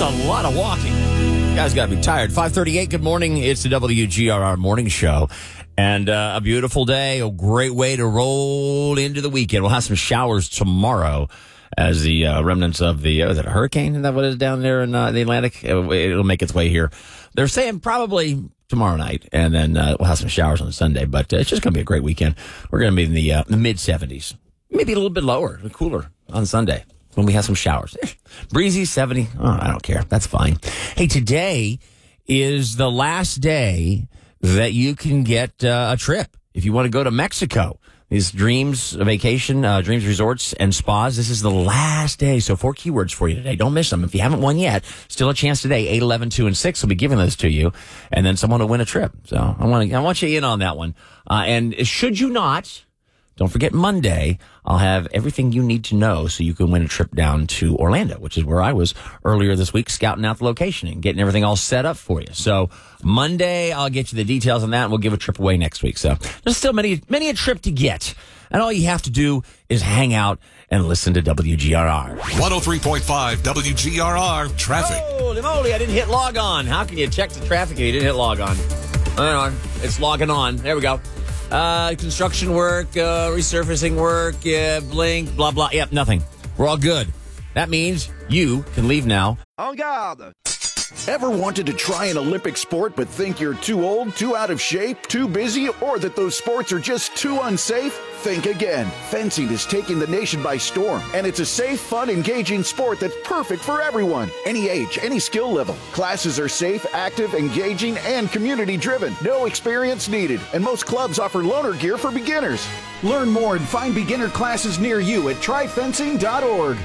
a lot of walking. You guys got to be tired. 5:38, good morning. It's the WGRR Morning Show. And a beautiful day, a great way to roll into the weekend. We'll have some showers tomorrow as the remnants of the, is it a hurricane? Is that what is down there in the Atlantic? It'll make its way here. They're saying probably tomorrow night, and then we'll have some showers on Sunday. But it's just going to be a great weekend. We're going to be in the mid-70s, maybe a little bit lower, cooler on Sunday when we have some showers. Breezy, 70. Oh, I don't care. That's fine. Hey, today is the last day that you can get a trip if you want to go to Mexico. These Dreams Vacation, Dreams Resorts and Spas. This is the last day. So 4 keywords for you today. Don't miss them. If you haven't won yet, still a chance today. 8, 11, 2, and 6 will be giving those to you. And then someone will win a trip. So I want you in on that one. And should you not, don't forget Monday, I'll have everything you need to know so you can win a trip down to Orlando, which is where I was earlier this week, scouting out the location and getting everything all set up for you. So Monday, I'll get you the details on that, and we'll give a trip away next week. So there's still many a trip to get. And all you have to do is hang out and listen to WGRR. 103.5 WGRR Traffic. Holy moly, I didn't hit log on. How can you check the traffic if you didn't hit log on? Hang on. It's logging on. There we go. Construction work, resurfacing work, blink, blah, blah. Yep, nothing. We're all good. That means you can leave now. En garde! Ever wanted to try an Olympic sport but think you're too old, too out of shape, too busy, or that those sports are just too unsafe? Think again. Fencing is taking the nation by storm, and it's a safe, fun, engaging sport that's perfect for everyone. Any age, any skill level. Classes are safe, active, engaging, and community-driven. No experience needed, and most clubs offer loaner gear for beginners. Learn more and find beginner classes near you at tryfencing.org.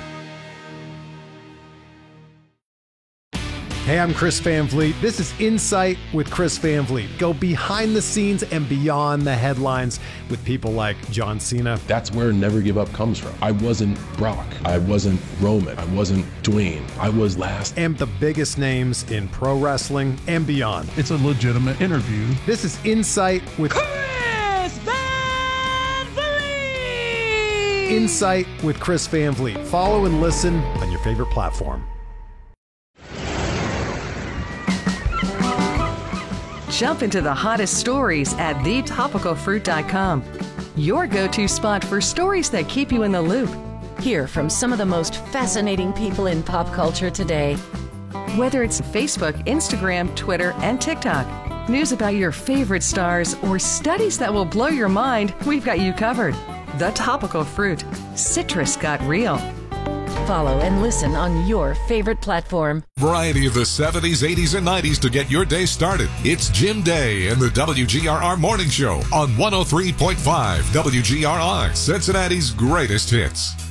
Hey, I'm Chris Van Vliet. This is Insight with Chris Van Vliet. Go behind the scenes and beyond the headlines with people like John Cena. That's where Never Give Up comes from. I wasn't Brock. I wasn't Roman. I wasn't Dwayne. I was last. And the biggest names in pro wrestling and beyond. It's a legitimate interview. This is Insight with Chris Van Vliet. Insight with Chris Van Vliet. Follow and listen on your favorite platform. Jump into the hottest stories at thetopicalfruit.com. Your go-to spot for stories that keep you in the loop. Hear from some of the most fascinating people in pop culture today. Whether it's Facebook, Instagram, Twitter, and TikTok, news about your favorite stars, or studies that will blow your mind, we've got you covered. The Topical Fruit. Citrus got real. Follow and listen on your favorite platform. Variety of the 70s, 80s, and 90s to get your day started. It's Jim Day and the WGRR Morning Show on 103.5 WGRR, Cincinnati's greatest hits.